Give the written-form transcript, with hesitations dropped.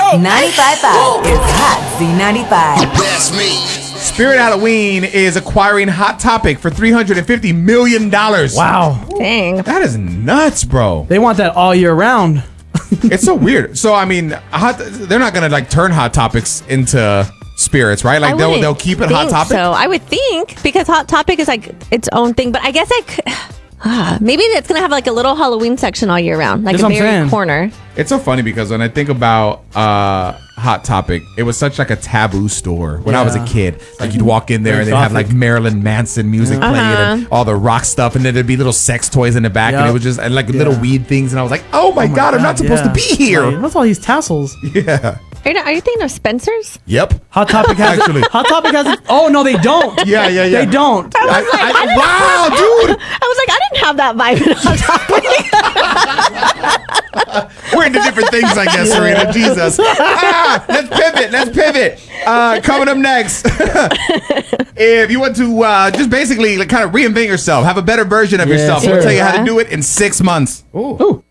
95.5. It's Hot Z95. That's me. Spirit Halloween is acquiring Hot Topic for $350 million. Wow. Dang. That is nuts, bro. They want that all year round. It's so weird. So, I mean, they're not going to like turn Hot Topics into spirits, right? Like they'll keep it Hot Topic. So I would think, because Hot Topic is like its own thing. But I guess I could... maybe it's going to have like a little Halloween section all year round. Like That's a very corner. It's so funny because when I think about Hot Topic, it was such like a taboo store when I was a kid. Like you'd walk in there and they'd have like Marilyn Manson music playing and all the rock stuff, and then there'd be little sex toys in the back, and it was just and like little weed things, and I was like, oh my God, I'm not supposed to be here. Right. What's all these tassels? Yeah. Are you thinking of Spencer's? Yep. Hot Topic has Actually. Hot Topic has it. Oh no, they don't. Yeah. They don't. Wow, dude. I was like, I didn't have that vibe in Hot Topic. We're into different things, I guess, Serena. Jesus. Let's pivot. Coming up next, if you want to just basically like, kind of reinvent yourself, have a better version of yourself, we'll tell you how to do it in 6 months. Ooh.